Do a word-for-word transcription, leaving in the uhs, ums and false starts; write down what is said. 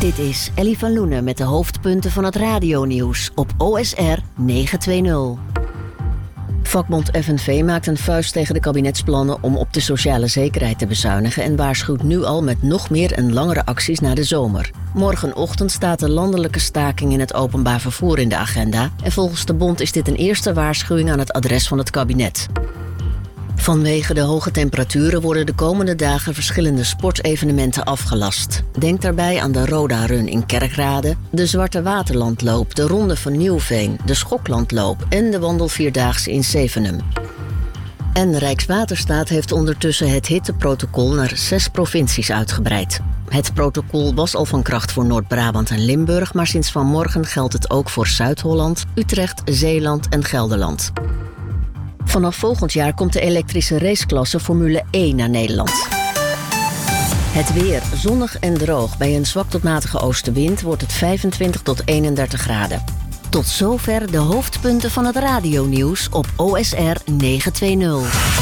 Dit is Ellie van Loenen met de hoofdpunten van het radionieuws op O S R negenhonderdtwintig. Vakbond F N V maakt een vuist tegen de kabinetsplannen om op de sociale zekerheid te bezuinigen en waarschuwt nu al met nog meer en langere acties na de zomer. Morgenochtend staat de landelijke staking in het openbaar vervoer in de agenda en volgens de bond is dit een eerste waarschuwing aan het adres van het kabinet. Vanwege de hoge temperaturen worden de komende dagen verschillende sportevenementen afgelast. Denk daarbij aan de Roda Run in Kerkrade, de Zwarte Waterlandloop, de Ronde van Nieuwveen, de Schoklandloop en de Wandelvierdaagse in Zevenum. En Rijkswaterstaat heeft ondertussen het hitteprotocol naar zes provincies uitgebreid. Het protocol was al van kracht voor Noord-Brabant en Limburg, maar sinds vanmorgen geldt het ook voor Zuid-Holland, Utrecht, Zeeland en Gelderland. Vanaf volgend jaar komt de elektrische raceklasse Formule één naar Nederland. Het weer, zonnig en droog. Bij een zwak tot matige oostenwind wordt het vijfentwintig tot eenendertig graden. Tot zover de hoofdpunten van het radionieuws op O S R negenhonderdtwintig.